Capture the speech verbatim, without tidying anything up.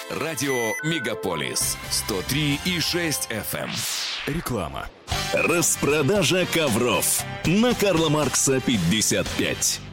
Радио «Мегаполис» сто три и шесть эф эм. Реклама. Распродажа ковров на Карла Маркса пятьдесят пять.